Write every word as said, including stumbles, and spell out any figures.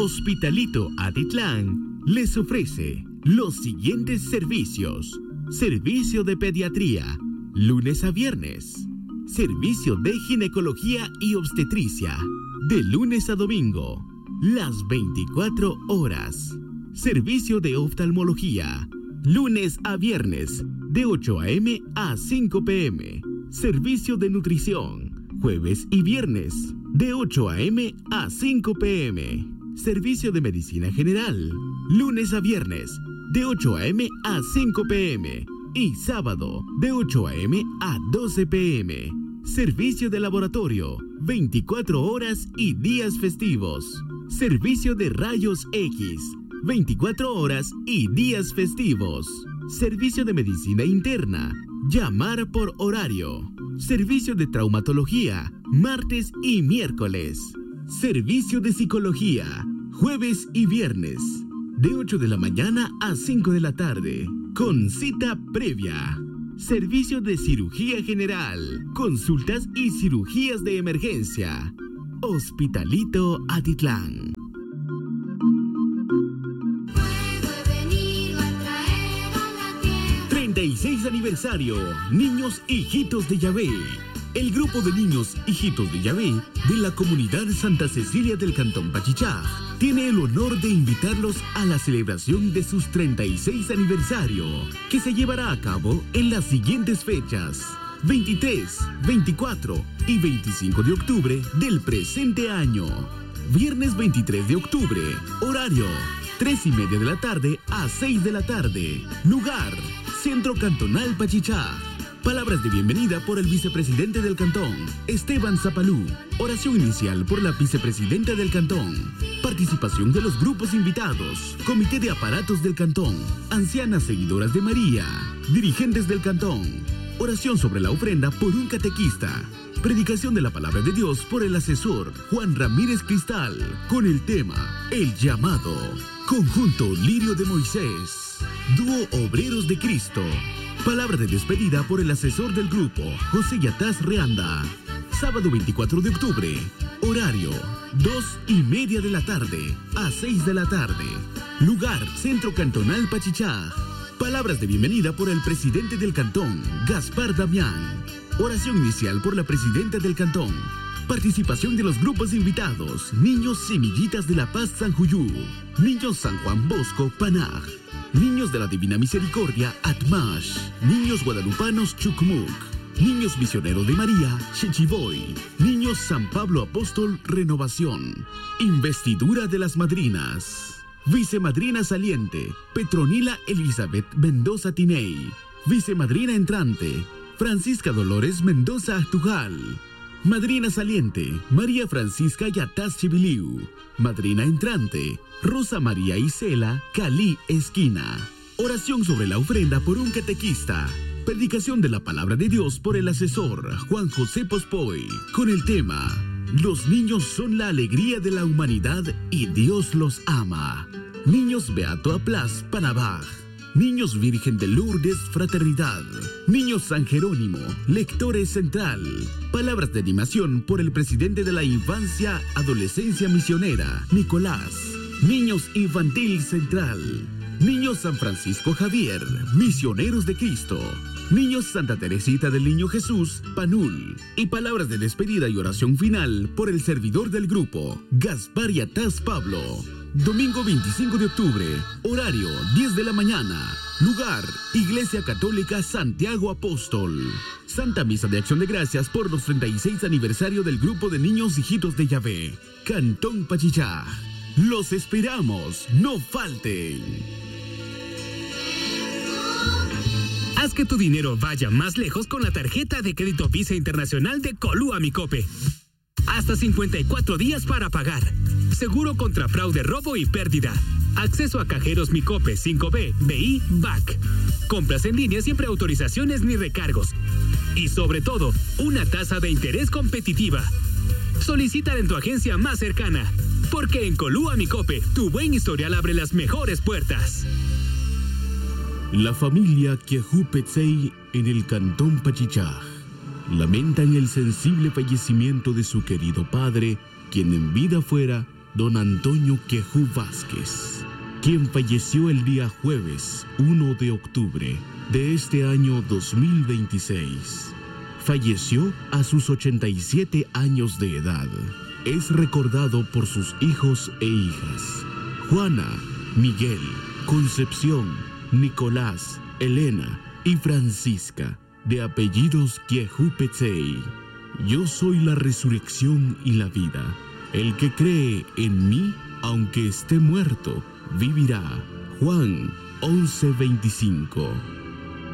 Hospitalito Atitlán les ofrece los siguientes servicios. Servicio de pediatría, lunes a viernes. Servicio de ginecología y obstetricia, de lunes a domingo, las veinticuatro horas. Servicio de oftalmología, lunes a viernes, de ocho a eme a cinco pe eme. Servicio de nutrición, jueves y viernes, de ocho a eme a cinco pe eme. Servicio de medicina general, lunes a viernes, de ocho a eme a cinco pe eme. Y sábado, de ocho a eme a doce pe eme. Servicio de laboratorio, veinticuatro horas y días festivos. Servicio de rayos X, veinticuatro horas y días festivos. Servicio de medicina interna, llamar por horario. Servicio de traumatología, martes y miércoles. Servicio de psicología, jueves y viernes, de ocho de la mañana a cinco de la tarde, con cita previa. Servicio de cirugía general, consultas y cirugías de emergencia. Hospitalito Atitlán. treinta y seis aniversario, Niños Hijitos de Yahvé. El grupo de niños Hijitos de Yahvé de la comunidad Santa Cecilia del Cantón Pachichaj tiene el honor de invitarlos a la celebración de sus treinta y seis aniversario, que se llevará a cabo en las siguientes fechas: veintitrés, veinticuatro y veinticinco de octubre del presente año. Viernes veintitrés de octubre, horario tres y media de la tarde a seis de la tarde. Lugar: Centro Cantonal Pachichaj. Palabras de bienvenida por el vicepresidente del cantón, Esteban Zapalú. Oración inicial por la vicepresidenta del cantón. Participación de los grupos invitados, comité de aparatos del cantón, ancianas seguidoras de María, dirigentes del cantón. Oración sobre la ofrenda por un catequista. Predicación de la palabra de Dios por el asesor Juan Ramírez Cristal, con el tema El Llamado. Conjunto Lirio de Moisés. Dúo Obreros de Cristo. Palabra de despedida por el asesor del grupo, José Yatás Reanda. Sábado veinticuatro de octubre. Horario, dos y media de la tarde a seis de la tarde. Lugar, Centro Cantonal Pachichaj. Palabras de bienvenida por el presidente del cantón, Gaspar Damián. Oración inicial por la presidenta del cantón. Participación de los grupos invitados, Niños Semillitas de la Paz Sanjuyú, Niños San Juan Bosco Panaj, Niños de la Divina Misericordia Atmash, Niños Guadalupanos Chucmuc, Niños Misioneros de María Chechiboy, Niños San Pablo Apóstol Renovación. Investidura de las madrinas. Vicemadrina saliente, Petronila Elizabeth Mendoza Tiney. Vicemadrina entrante, Francisca Dolores Mendoza Ajtujal. Madrina saliente, María Francisca Yatás Chibiliu. Madrina entrante, Rosa María Isela Calí Esquina. Oración sobre la ofrenda por un catequista. Predicación de la palabra de Dios por el asesor Juan José Pospoy, con el tema Los niños son la alegría de la humanidad y Dios los ama. Niños Beato Aplas Panabaj. Niños Virgen de Lourdes Fraternidad. Niños San Jerónimo, Lectores Central. Palabras de animación por el presidente de la Infancia Adolescencia Misionera, Nicolás. Niños Infantil Central. Niños San Francisco Javier, Misioneros de Cristo. Niños Santa Teresita del Niño Jesús, Panul. Y palabras de despedida y oración final por el servidor del grupo, Gaspar Yatás Pablo. Domingo veinticinco de octubre, horario diez de la mañana. Lugar, Iglesia Católica Santiago Apóstol. Santa Misa de Acción de Gracias por los treinta y seis aniversario del grupo de niños Hijitos de Yahvé, Cantón Pachichaj. Los esperamos, no falten. Haz que tu dinero vaya más lejos con la tarjeta de crédito Visa Internacional de Colúa Micope. Hasta cincuenta y cuatro días para pagar. Seguro contra fraude, robo y pérdida. Acceso a cajeros Micope cinco B, B I, B A C. Compras en línea siempre autorizaciones ni recargos. Y sobre todo, una tasa de interés competitiva. Solicítala en tu agencia más cercana. Porque en Colúa Micope, tu buen historial abre las mejores puertas. La familia Quiajupetzey en el Cantón Pachichaj lamentan el sensible fallecimiento de su querido padre, quien en vida fuera don Antonio Quejú Vázquez, quien falleció el día jueves uno de octubre de este año dos mil veintiséis. Falleció a sus ochenta y siete años de edad. Es recordado por sus hijos e hijas: Juana, Miguel, Concepción, Nicolás, Elena y Francisca, de apellidos Quejú Petzey. Yo soy la resurrección y la vida. El que cree en mí, aunque esté muerto, vivirá. Juan once veinticinco.